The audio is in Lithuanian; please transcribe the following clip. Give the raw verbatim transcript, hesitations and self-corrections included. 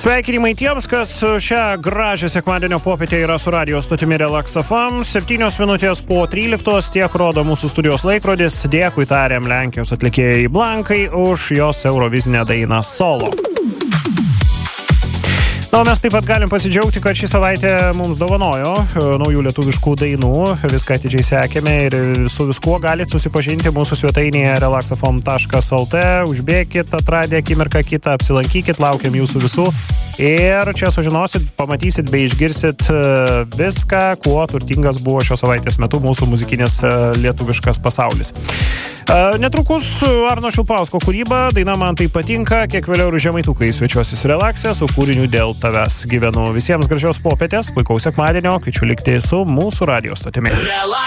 Sveikinimai tiems, kas šią gražią sekmadienio popietę yra su radio stotimi Relax F M. Septynios minutės po tryliktos tiek rodo mūsų studijos laikrodis. Dėkui tariam Lenkijos atlikėjai Blankai už jos eurovizinę dainą Solo. Na, o mes taip pat galim pasidžiaugti, kad šį savaitę mums dovanojo naujų lietuviškų dainų. Viską atidžiai sekėme ir su viskuo galite susipažinti mūsų svetainėje relax f m taškas l t. Užbėkit, atradę akimirką kitą, apsilankykit, laukiam jūsų visų. Ir čia sužinosit, pamatysit bei išgirsit viską, kuo turtingas buvo šios savaitės metu mūsų muzikinis lietuviškas pasaulis. Netrukus Arno Šilpausko kūryba, daina Man tai patinka, kiek vėliau ir žemaitukai svečiuosis Relaxe su kūriniu Dėl tavęs gyvenu. Visiems gražios popietės, puikaus sekmadienio, kviečiu likti su mūsų radio stotimi.